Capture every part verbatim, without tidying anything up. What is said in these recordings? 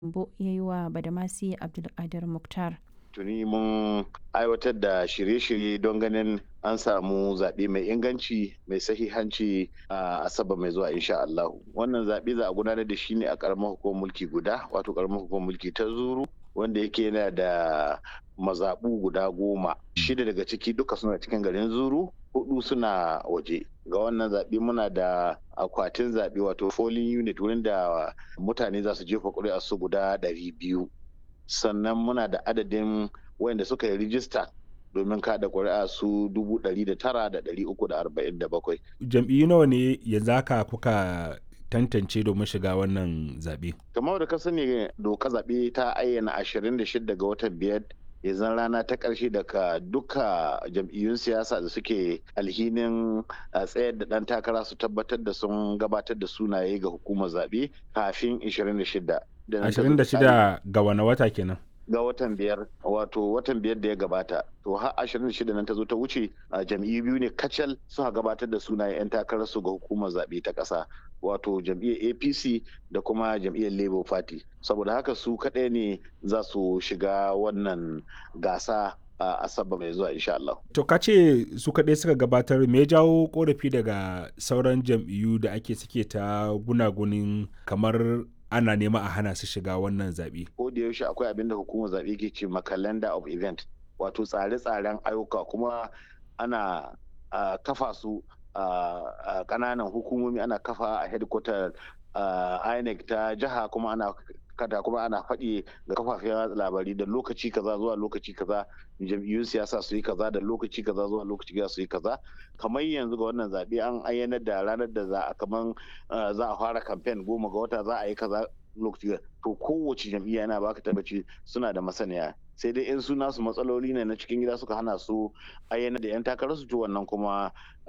Gambo ya yi wa Badamasi Abdulkadir Mukhtar. Tuni mun aiwatar da shirye-shirye don ganin an samu zaɓe mai inganci mai sahihanci a Asabar mai zuwa insha Allah. Wannan zaɓe za a gudanar da shi ne a ƙaramar hukumar mulki guda, wato ƙaramar hukumar mulki ta Zuru, wanda yake yana da mazaɓu guda goma. Shida daga ciki duka suna cikin garin Zuru, hudu suna waje. Ga wannan zaɓe muna da akwatin zaɓe wato polling unit wurin da mutane za su jefa ƙuri'a su guda ɗari biyu. Sannan muna da adadin wayanda suka yi rijista domin kada ƙuri'a su dubu ɗari da tara da ɗari uku da arba'in da bakwai. Jam'iyyu nawa ne yanzu haka kuka tantance domin shiga wannan zaɓe? Kamar da ka sani doka zaɓe ta ayyana ashirin da shida ga watan biyar yanzu rana ta ƙarshe daga duka jam'iyyun siyasa da suke alhinin tsayar da ɗan takara su tabbatar da sun gabatar da sunaye ga hukumar zaɓe kafin ashirin da shida. ashirin da shida ga wane wata kenan? Ga watan biyar, wato watan biyar da ya gabata. To har ashirin da shida nan ta zo ta wuce, jam'iyyu biyu ne kacal suka gabatar da sunayen 'yan takararsu ga hukumar zaɓe ta ƙasa, wato jam'iyyar A P C da kuma jam'iyyar Labour Party. Saboda haka su kaɗai ne za su shiga wannan gasa a Asabar mai zuwa insha Allah. To ka ce su kaɗai suka gabatar, me ya jawo korafi daga sauran jam'iyyu da ake suke ta gunagunin kamar ana nema a hana su shiga wannan zaɓe? Ko da yaushe akwai abin da hukumar zaɓe ke ce ma calendar of event, wato tsare-tsaren ayyuka, kuma ana uh, kafa su a uh, ƙananan uh, hukumomi, ana kafa a headquarter uh, I N E C ta jiha, kuma ana kada kuma ana faɗi ga kafafen labari da lokaci kaza zuwa lokaci kaza jam'iyyun siyasa su yi kaza, da lokaci kaza zuwa lokaci kaza su yi kaza. Kamar yanzu ga wannan zaɓe an ayyana da ranar da za a kaman za a fara kamfen goma ga wata za a yi kaza lokaci. To kowace jam'iyya yana baka tabbaci suna da masaniya, sai dai in su nasu matsaloli ne na cikin gida suka hana su ayyana da 'yan takarar su, to wannan kuma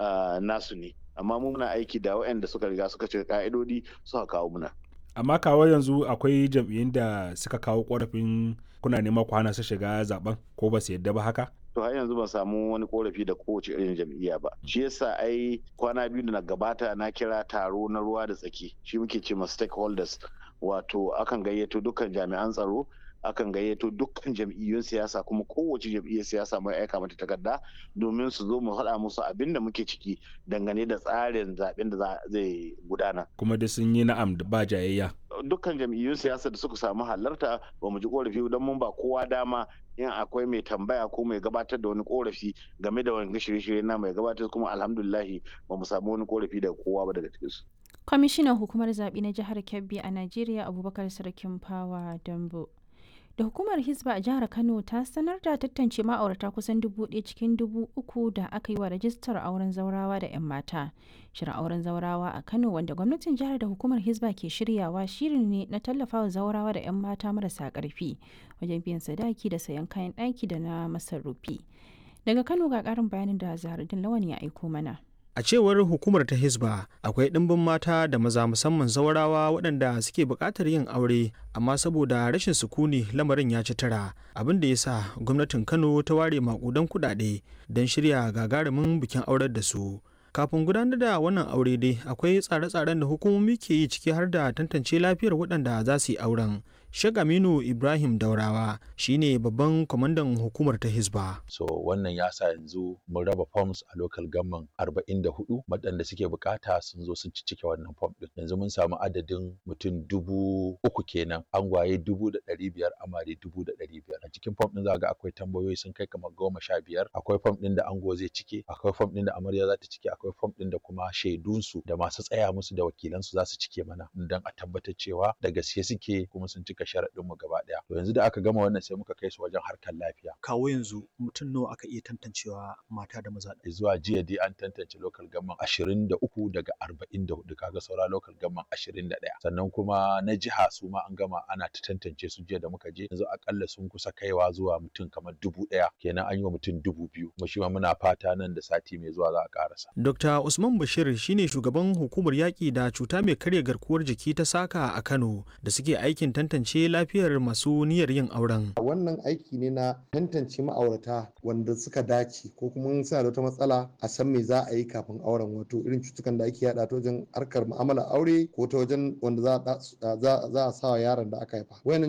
nasu ne. Amma mu muna aiki da waɗanda suka riga suka cika ka'idodi suka kawo muna. Amma kawo yanzu akwai jam'iyyun da suka kawo korafin kuna nema ku hana su shiga zaben, ko ba su yadda ba haka? To har yanzu ban samu wani korafi da kowace irin jam'iyya ba. Shi yasa ai kwana biyu da na gabata na kira taro na ruwa da tsaki, shi muke ce ma stakeholders, wato akan gayyato dukkan jami'an tsaro, akan gayyato dukkan jam'iyyun siyasa, kuma kowace jam'iyyar siyasa mai aika mata takarda domin su zo mu haɗa musu abin da muke ciki dangane da tsarin zaben da zai gudana. Kuma da sun yi na'am da ba jayayya. Dukkan jam'iyyun siyasa da suka samu halarta ba mu ji korafi don mun ba kowa dama in akwai mai tambaya ko mai gabatar da wani korafi game da wani shirye-shirye na mai gabatar, kuma alhamdulillahi ba mu samu wani korafi daga kowa ba daga cikinsu. Kwamishinan hukumar zaɓe na jihar Kebbi a Najeriya Abubakar Sarkin Fawa Dambo. Da hukumar Hisba a jihar Kano ta sanar da tantance ma'aurata kusan dubu ɗaya cikin dubu uku da aka yi wa rajistar auren zaurawa da 'yan mata. Shirin auren zaurawa a Kano, wanda gwamnatin jihar da hukumar Hisba ke shiryawa, shirin ne na tallafawa zaurawa da 'yan mata marasa ƙarfi wajen biyan sadaki da sayan kayan ɗaki da na masarufi. Daga Kano ga ƙarin bayanin da Zaharaddin Lawan ya aiko mana. A cewar hukumar ta Hisba, akwai ɗimbin mata da maza musamman zaurawa waɗanda suke buƙatar yin aure, amma saboda rashin sukuni lamarin ya ci tara, abin da ya sa gwamnatin Kano ta ware maƙudan kuɗaɗe don shirya gagarumin bikin aurar da su. Kafin gudanar da wannan aure dai akwai tsare-tsaren da hukumomi ke yi, ciki har da tantance lafiyar waɗanda za su yi auren. Sheikh Aminu Ibrahim Daurawa shine babban kwamandan hukumar ta Hisba. So wannan ya sa yanzu mun raba forms a local government arba'in da hudu, waɗanda suke bukata sun zo sun cike wannan form din. Yanzu mun samu adadin mutum dubu uku kenan, angwaye dubu da ɗari biyar, amare dubu da ɗari biyar. A cikin form din za ga akwai tambayoyi sun kai kamar goma sha biyar. Akwai form din da ango zai cike, akwai form din da amarya za ta cike, akwai form din da kuma shaidunsu da masu tsaya musu da wakilansu za su cike mana, don a tabbatar cewa da gaske suke kuma sun cika sharaɗin mu gaba ɗaya. To yanzu da aka gama wannan sai muka kai su wajen harkar lafiya. Kawo yanzu mutum nawa aka iya tantancewa mata da maza? Zuwa jiya dai an tantance local government ashirin da uku daga arba'in da hudu, kaga saura local government ashirin da ɗaya. Sannan kuma na jiha su ma an gama ana ta tantance su jiya da muka je, yanzu akalla sun kusa kaiwa zuwa mutum kamar dubu ɗaya, kenan an yi wa mutum dubu biyu. Mu shi ma muna fata nan da sati mai zuwa za a karasa. Dokta Usman Bashir shine shugaban hukumar yaƙi da cuta mai karya garkuwar jiki ta Saka a Kano, da suke aikin tantance lafiyar masu niyyar yin auren. Wannan aiki ne na tantance ma'aurata wanda suka dace, ko kuma suna da wata matsala a san me za a yi kafin auren, wato irin cutukan da ake yada ta wajen harkar mu'amala aure ko ta wajen wanda za a sa yaron da aka haifa.